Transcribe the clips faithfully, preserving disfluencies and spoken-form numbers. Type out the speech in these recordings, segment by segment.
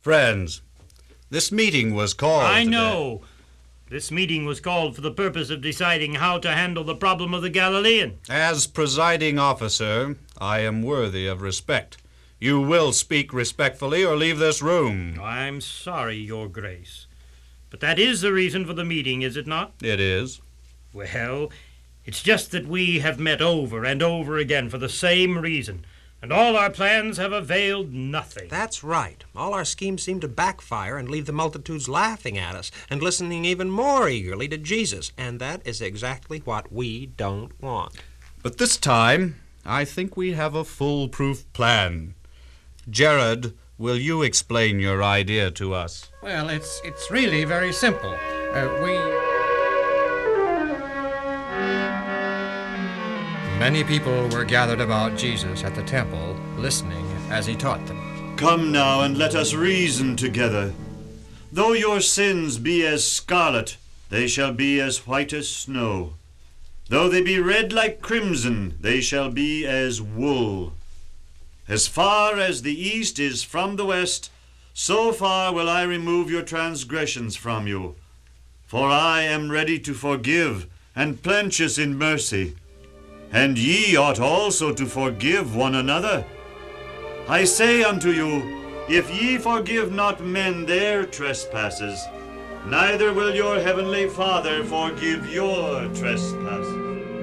Friends, this meeting was called I today. know. This meeting was called for the purpose of deciding how to handle the problem of the Galilean. As presiding officer, I am worthy of respect. You will speak respectfully or leave this room. I'm sorry, Your Grace. But that is the reason for the meeting, is it not? It is. Well, it's just that we have met over and over again for the same reason, and all our plans have availed nothing. That's right. All our schemes seem to backfire and leave the multitudes laughing at us and listening even more eagerly to Jesus, and that is exactly what we don't want. But this time, I think we have a foolproof plan. Jared, will you explain your idea to us? Well, it's it's really very simple. Uh, we... Many people were gathered about Jesus at the temple, listening as he taught them. Come now, and let us reason together. Though your sins be as scarlet, they shall be as white as snow. Though they be red like crimson, they shall be as wool. As far as the east is from the west, so far will I remove your transgressions from you. For I am ready to forgive, and plenteous in mercy. And ye ought also to forgive one another. I say unto you, if ye forgive not men their trespasses, neither will your heavenly Father forgive your trespasses.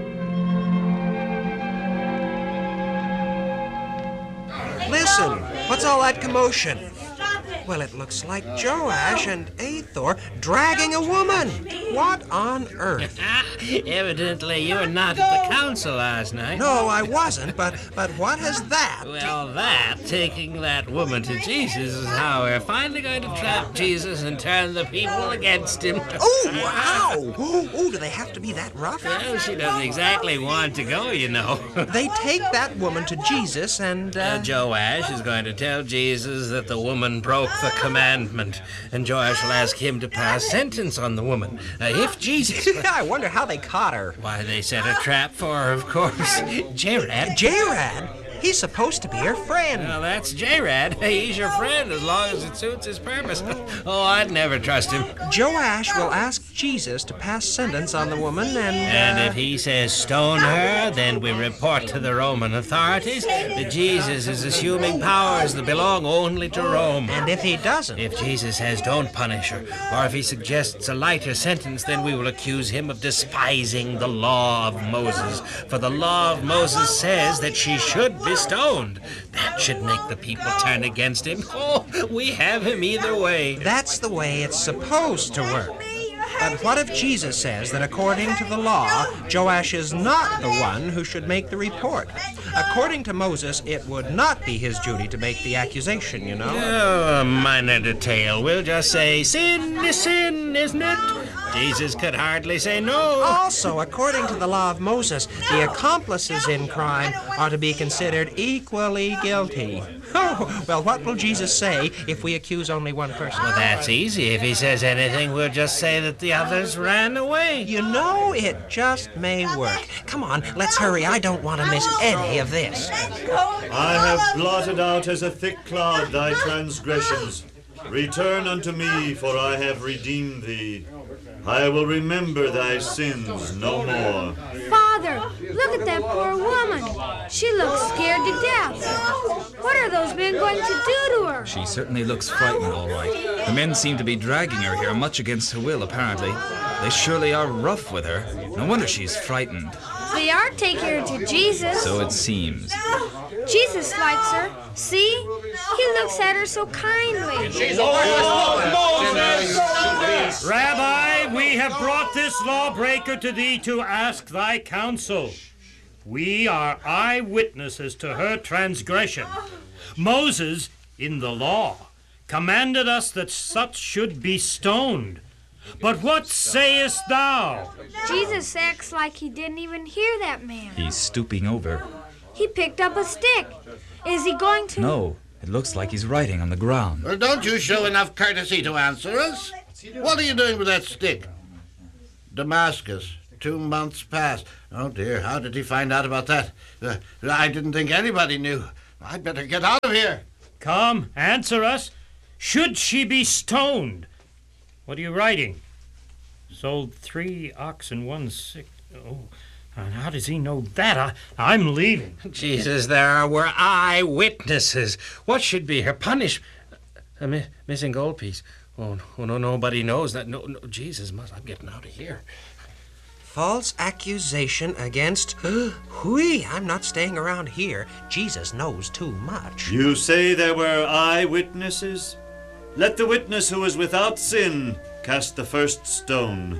Listen, what's all that commotion? Well, it looks like Joash and Athor dragging a woman. What on earth? Evidently, you were not at the council last night. No, I wasn't, but but what has that? Well, that, taking that woman to Jesus, is how we're finally going to trap Jesus and turn the people against him. Oh, wow! Oh, oh, do they have to be that rough? Well, she doesn't exactly want to go, you know. They take that woman to Jesus and, uh... uh... Joash is going to tell Jesus that the woman broke the commandment, and Joash will ask him to pass sentence on the woman. Uh, if Jesus... I wonder how they caught her. Why, they set a trap for her, of course. Jarad. Jarad? He's supposed to be her friend. Well, that's Jarad. He's your friend as long as it suits his purpose. Oh, I'd never trust him. Joash will ask Jesus to pass sentence on the woman and... Uh... And if he says stone her, then we report to the Roman authorities that Jesus is assuming powers that belong only to Rome. And if he doesn't? If Jesus says don't punish her, or if he suggests a lighter sentence, then we will accuse him of despising the law of Moses. For the law of Moses says that she should be stoned. That should make the people turn against him. Oh, we have him either way. That's the way it's supposed to work. But what if Jesus says that according to the law, Joash is not the one who should make the report? According to Moses, it would not be his duty to make the accusation, you know? Oh, a minor detail. We'll just say, sin is sin, isn't it? Jesus could hardly say no. Also, according to the law of Moses, the accomplices in crime are to be considered equally guilty. Oh, well, what will Jesus say if we accuse only one person? Well, that's easy. If he says anything, we'll just say that the others ran away. You know, it just may work. Come on, let's hurry. I don't want to miss any of this. I have blotted out as a thick cloud thy transgressions. Return unto me, for I have redeemed thee. I will remember thy sins no more. Father, look at that poor woman. She looks scared to death. What are those men going to do to her? She certainly looks frightened, all right. The men seem to be dragging her here, much against her will, apparently. They surely are rough with her. No wonder she's frightened. They are taking her to Jesus. So it seems. Jesus likes her. See? He looks at her so kindly. Rabbi, we have brought this lawbreaker to thee to ask thy counsel. We are eyewitnesses to her transgression. Moses, in the law, commanded us that such should be stoned. But what sayest thou? Jesus acts like he didn't even hear that man. He's stooping over. He picked up a stick. Is he going to... No, it looks like he's writing on the ground. Well, don't you show enough courtesy to answer us? What are you doing with that stick? Damascus, two months past. Oh, dear, how did he find out about that? Uh, I didn't think anybody knew. I'd better get out of here. Come, answer us. should she be stoned. What are you writing? Sold three oxen, one sick. Oh, and how does he know that? I, I'm leaving. Jesus, there were eyewitnesses. What should be her punishment? A mi- missing gold piece. Oh, no, no, nobody knows that. No, no, Jesus, must, I'm getting out of here. False accusation against... Hui, I'm not staying around here. Jesus knows too much. You say there were eyewitnesses? Let the witness who is without sin cast the first stone.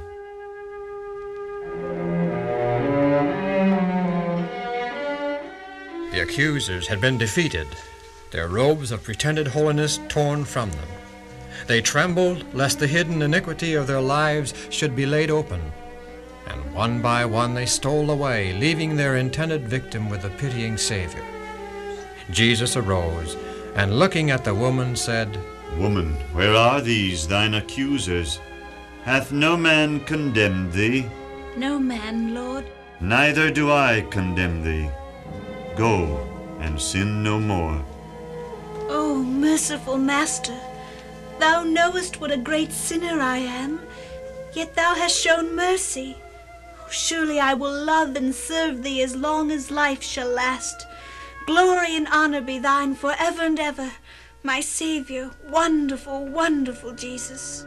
The accusers had been defeated, their robes of pretended holiness torn from them. They trembled lest the hidden iniquity of their lives should be laid open, and one by one they stole away, leaving their intended victim with a pitying Savior. Jesus arose, and looking at the woman said, Woman, where are these thine accusers? Hath no man condemned thee? No man, Lord. Neither do I condemn thee. Go, and sin no more. Oh, merciful Master, thou knowest what a great sinner I am, yet thou hast shown mercy. Oh, surely I will love and serve thee as long as life shall last. Glory and honor be thine forever and ever, my Savior, wonderful, wonderful Jesus.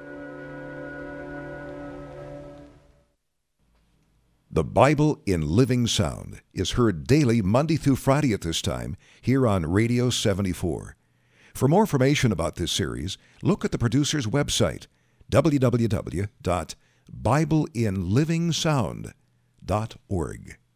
The Bible in Living Sound is heard daily Monday through Friday at this time here on Radio seventy-four. For more information about this series, look at the producer's website, w w w dot bible in living sound dot org.